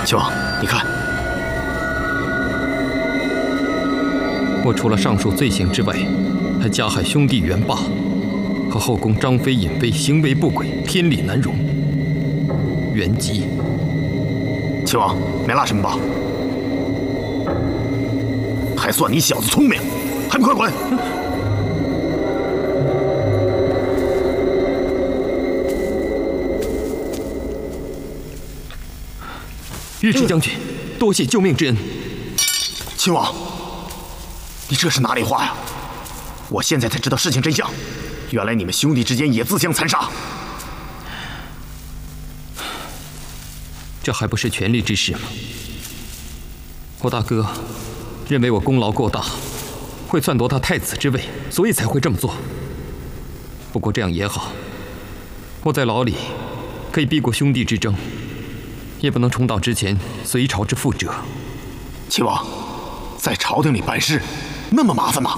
秦王，你看， 我除了上述罪行之外，还加害兄弟袁霸和后宫张飞、尹飞行为不轨，天理难容。原籍。 秦王，没拉什么吧？还算你小子聪明，还不快滚！ 尉迟将军，多谢救命之恩。 秦王，你这是哪里话呀？我现在才知道事情真相，原来你们兄弟之间也自相残杀。 这还不是权力之事吗？我大哥认为我功劳过大，会篡夺他太子之位，所以才会这么做。不过这样也好，我在牢里可以避过兄弟之争，也不能重蹈之前随朝之覆辙。 秦王，在朝廷里办事那么麻烦吗？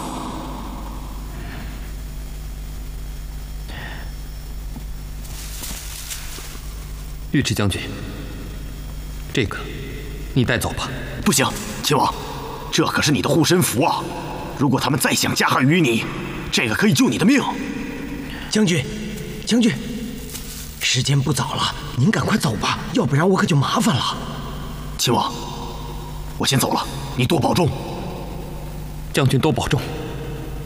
尉迟将军，这个你带走吧。 不行，秦王，这可是你的护身符啊！如果他们再想加害于你，这个可以救你的命。 将军，将军，时间不早了，您赶快走吧，要不然我可就麻烦了。 秦王，我先走了，你多保重。 将军多保重。